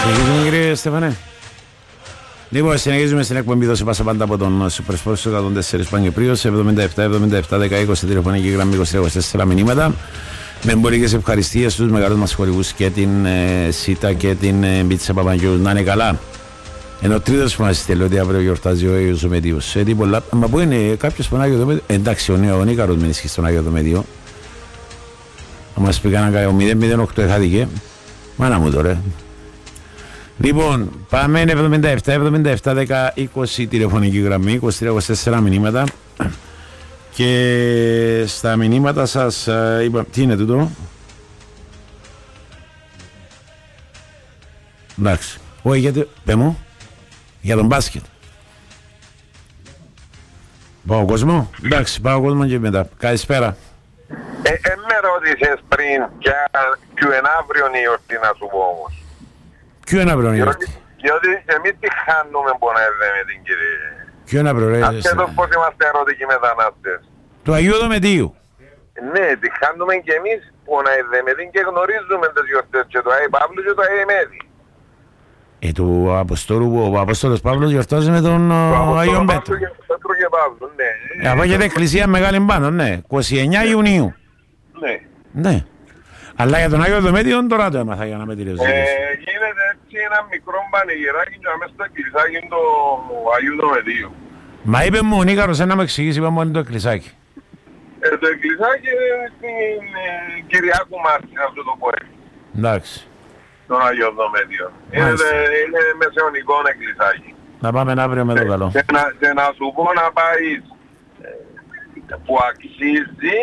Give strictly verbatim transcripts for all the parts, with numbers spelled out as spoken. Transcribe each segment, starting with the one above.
Συνεχίζουμε κύριε Στέφανε. Λοιπόν, συνεχίζουμε στην εκπομπή δώσε πάσα πάντα από τον Super Sports εκατόν τέσσερα Παγκυπρίος εβδομήντα επτά εβδομήντα επτά δέκα είκοσι τηλεφωνική γραμμή είκοσι τρία είκοσι τέσσερα μηνύματα με εμπορικές ευχαριστίες στους μεγάλους μας χορηγούς και την ε, ΣΥΤΑ και την ε, Μπίτσα Παπαγιού. Να είναι καλά. Ενώ ο τρίτος που μας στέλνει ότι αύριο γιορτάζει ο Άγιος Δομετίος. Έτσι πολλά. Μα πού είναι κάποιος στον Άγιο Δομετίο. Εντάξει, ο νέο Νίκαρος με ενισχύει στον Άγιο Δομετίο. Θα μας πει κανένα μηδέν μηδέν οκτώ εχάθηκε. Μάνα μου τώρα. Λοιπόν, πάμε εβδομήντα επτά εβδομήντα επτά δέκα είκοσι τηλεφωνική γραμμή, είκοσι τρία είκοσι τέσσερα μηνύματα. Και στα μηνύματα σας είπα, τι είναι τούτο. Εντάξει, όχι γιατί, πέ μου, για τον μπάσκετ. Πάω κόσμο, εντάξει, πάω κόσμο και μετά. Καλησπέρα. Ε, ε, με ρώτησες πριν ποιο είναι αύριο η γιορτή να σου πω όμως. Ποιο είναι αύριο η γιορτή. Διότι εμείς τι χάνουμε που να έδεμε την κύριε. Ποιο είναι αύριο ρε. Ασχέτως πως είμαστε ερωτικοί μετανάστες. Του Αγίου Δομετίου. Ναι, τη χάνουμε και εμείς που να έδεμε την και γνωρίζουμε τις γιορτές και το Άγιο Παύλου και το Άγιο Μέδη. Ε, του Αποστόλου, ο Απόστολος Παύλος γιορτάζει με τον Άγιο Πέτρο. Πέτρο και Παύλου, ναι. Ε, από και την εκκλησία μεγάλη πάνω, ναι. είκοσι εννέα Ιουνίου. Ναι. Ναι. Αλλά για τον Άγιο Δομέτιο τώρα το έμαθα για να με τηρήσω. Ε, γίνεται έτσι ένα μικρό πανηγυράκι και μέσα στο εκκλησάκι του Αγίου Δομετίου. Μα είπε μου ο Νίκαρος να μου εξηγήσει είπα μόνο το εκκλησάκι. Ε, το εκκλησάκι είναι στην ε, Κυριάκου Μάρτιν, αυτό το πω έτσι. Εντάξει. Τον Αγίο Δομέτιο. Είναι, είναι μεσαιωνικό εκκλησάκι. Να πάμε αύριο με το καλό. Και να, και να σου πω να πάει ε, που αξίζει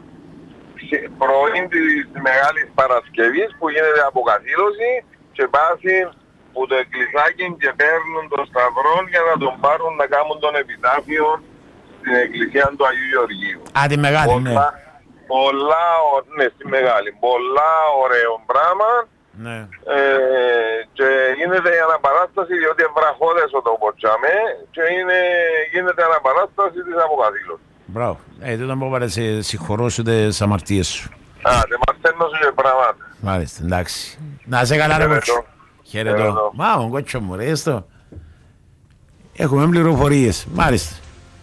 πρωί της Μεγάλης Παρασκευής που γίνεται αποκαθήλωση και πάση που το εκκλησάκι και παίρνουν τον σταυρό για να τον πάρουν να κάνουν τον επιτάφιο στην εκκλησία του Αγίου Γεωργίου. Α, τη Μεγάλη, πολλά, ναι. Πολλά, ναι, στη Μεγάλη. Πολλά ωραίο πράγμα. Ναι. Ε, και γίνεται η αναπαράσταση διότι βραχώδες ο τόπος και είναι, γίνεται η αναπαράσταση της αποκαθήλωσης. Μπράβο. Ε, δεν μου πάρε σε συγχωρώσου τις αμαρτίες σου. Α, δεν μαθαίνω σου και πράγματα. Μάλιστα, εντάξει. Να σε καλά ρε κότσο. Χαίρετο. Μα, ο κότσο μου ρε, έστω. Έχουμε πληροφορίες. Μάλιστα.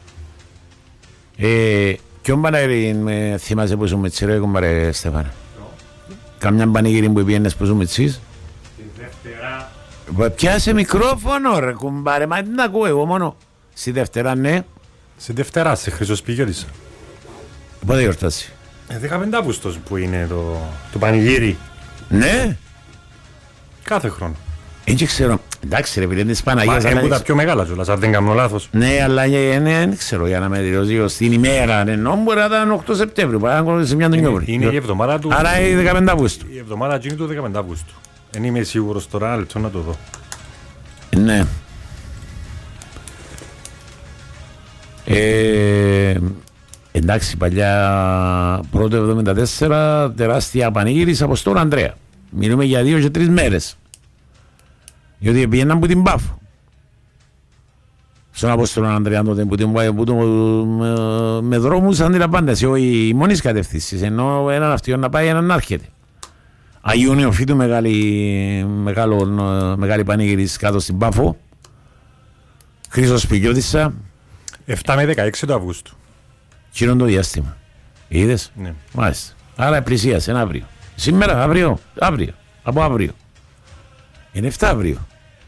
Ε, ποιον παναγύρι με θυμάσαι που ζούμε έτσι ρε κομπάρε Στέφανα. Καμιά πανηγύρι που πήγαινες που ζούμε εσείς. Τη Δευτέρα. Πιάσε μικρόφωνο ρε κουμπάρε, μα δεν ακούω εγώ μόνο. Στη Δευτέρα ναι. Στη Δευτέρα, σε Χρυσοσπηγιώτησα. Πότε γιορτάσει. Ε, δεκαπέντε Αυγούστος που είναι το, το πανηγύρι. Ναι. Κάθε χρόνο. Έτσι ξέρω. Εντάξει ρε φίλε, είναι της Παναγίας. Μα είναι τα πιο μεγάλα κιόλας, αν δεν κάνω λάθος. Ναι, αλλά δεν ξέρω για να με δηλώσει στην ημέρα. Ενώ μπορεί να ήταν οκτώ Σεπτέμβρη, παρά να σε μια τον Νιόβρη. Είναι η εβδομάδα του. Άρα είναι δεκαπέντε Αυγούστου. Η εβδομάδα εκείνη του δεκαπέντε Αυγούστου. Δεν είμαι σίγουρος τώρα, λεπτό να το δω. Ναι. Ε, εντάξει, παλιά πρώτο εβδομήντα τέσσερα τεράστια πανηγύρις από στον Ανδρέα. Μιλούμε για δύο και τρεις μέρες. Διότι πήγαιναν από την Πάφο. Στον Απόστολο Ανδρέα τότε που, που, που, με, με δρόμους αντιλαμβάνεσαι, όχι μόνης κατευθύνσης, ενώ έναν αυτοί να πάει έναν να έρχεται. Αγίου Νεοφύτου μεγάλη, μεγάλο, μεγάλη πανηγύρις κάτω στην Πάφο. Χρυσοσπηγιώτησα. επτά με δεκαέξι του Αυγούστου. Τι είναι το διάστημα. Είδες. Ναι. Μάλιστα. Άρα πλησίασε ένα αύριο. Σήμερα, αύριο, αύριο. Από αύριο. Είναι επτά αύριο.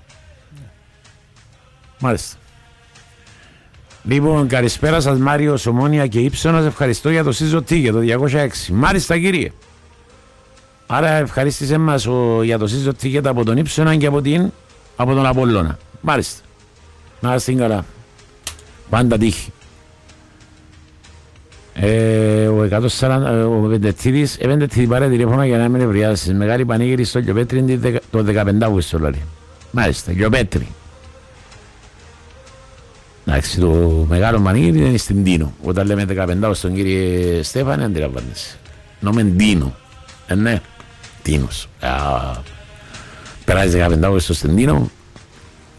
Μάλιστα. Λοιπόν, καλησπέρα σας Μάριος, Ομόνια και Ήψονας. Ευχαριστώ για το Σύζο T, για το διακόσια έξι. Μάλιστα κύριε. Άρα ευχαρίστησε μας ο, για το Σύζο T και από τον Ήψονα και από, την, από τον Απόλλωνα. Μάλιστα. Να είστε καλά. Πάντα τύχη. Ε, ο εκατόν σαράντα, ο Πεντετίδης έπαινε την πάρε τηλέφωνα για να μην ευριάσεις. Μεγάλη πανήγυρη στο Γιοπέτρι το δεκαπέντε Αυγούστου δηλαδή. Μάλιστα, Γιοπέτρι. Εντάξει, το μεγάλο πανήγυρη είναι στην Τίνο. Όταν λέμε δεκαπέντε Αυγούστου κύριε Στέφανε, αντιλαμβάνεσαι. Νόμεν Τίνο. Ε, ναι, Τίνος. Περάζει δεκαπέντε Αυγούστου στην Τίνο.